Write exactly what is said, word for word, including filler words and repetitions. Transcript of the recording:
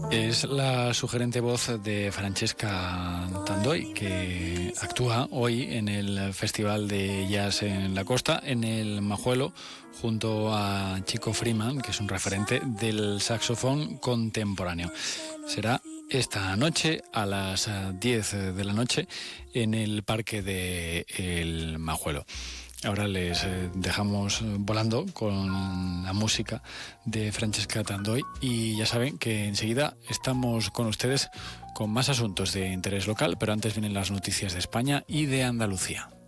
Es la sugerente voz de Francesca Tandoy, que actúa hoy en el Festival de Jazz en la Costa, en el Majuelo, junto a Chico Freeman, que es un referente del saxofón contemporáneo. Será esta noche a las diez de la noche en el Parque de El Majuelo. Ahora les dejamos volando con la música de Francesca Tandoy y ya saben que enseguida estamos con ustedes con más asuntos de interés local, pero antes vienen las noticias de España y de Andalucía.